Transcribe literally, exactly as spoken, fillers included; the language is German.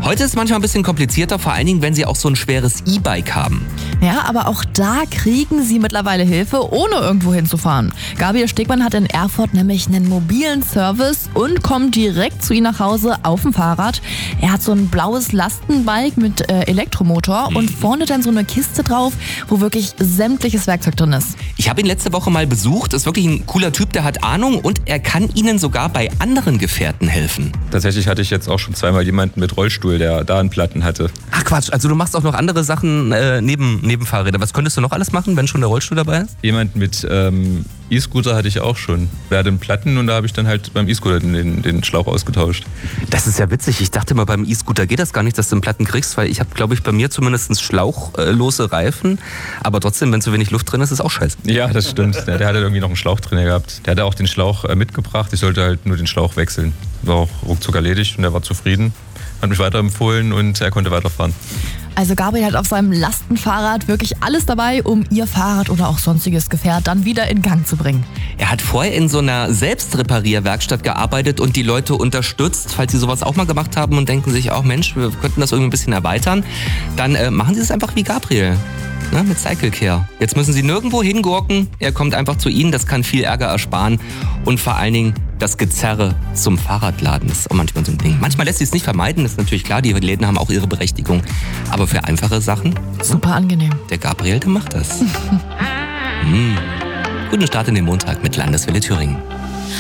Heute ist es manchmal ein bisschen komplizierter, vor allen Dingen, wenn Sie auch so ein schweres E-Bike haben. Ja, aber auch da kriegen Sie mittlerweile Hilfe, ohne irgendwo hinzufahren. Gabriel Stegmann hat in Erfurt nämlich einen mobilen Service und kommt direkt zu Ihnen nach Hause auf dem Fahrrad. Er hat so ein blaues Lastenbike mit äh, Elektromotor mhm. und vorne dann so eine Kiste drauf, wo wirklich sämtliches Werkzeug drin ist. Ich habe ihn letzte Woche mal besucht. Ist wirklich ein cooler Typ, der hat Ahnung und er kann Ihnen sogar bei anderen Gefährten helfen. Tatsächlich hatte ich jetzt auch schon zweimal jemanden mit Rollstuhl, der da einen Platten hatte. Ach Quatsch, also du machst auch noch andere Sachen äh, neben, neben Fahrräder. Was könntest du noch alles machen, wenn schon der Rollstuhl dabei ist? Jemand mit ähm, E-Scooter hatte ich auch schon. Der hatte einen Platten und da habe ich dann halt beim E-Scooter den, den Schlauch ausgetauscht. Das ist ja witzig. Ich dachte mal, beim E-Scooter geht das gar nicht, dass du einen Platten kriegst, weil ich habe, glaube ich, bei mir zumindest schlauchlose Reifen. Aber trotzdem, wenn zu wenig Luft drin ist, ist auch scheiße. Ja, das stimmt. Der, der hatte irgendwie noch einen Schlauch drin gehabt. Der hatte auch den Schlauch äh, mitgebracht. Ich sollte halt nur den Schlauch wechseln. War auch ruckzuck erledigt und er war zufrieden. Hat mich weiterempfohlen und er konnte weiterfahren. Also Gabriel hat auf seinem Lastenfahrrad wirklich alles dabei, um Ihr Fahrrad oder auch sonstiges Gefährt dann wieder in Gang zu bringen. Er hat vorher in so einer Selbstreparierwerkstatt gearbeitet und die Leute unterstützt. Falls Sie sowas auch mal gemacht haben und denken sich auch, Mensch, wir könnten das irgendwie ein bisschen erweitern, dann äh, machen Sie es einfach wie Gabriel. Ne, mit Cycle Care. Jetzt müssen Sie nirgendwo hingurken. Er kommt einfach zu Ihnen. Das kann viel Ärger ersparen. Und vor allen Dingen das Gezerre zum Fahrradladen. Das ist auch manchmal so ein Ding. Manchmal lässt sich es nicht vermeiden. Das ist natürlich klar. Die Läden haben auch ihre Berechtigung. Aber für einfache Sachen. Super angenehm. Der Gabriel, der macht das. hm. Guten Start in den Montag mit Landeswelle Thüringen.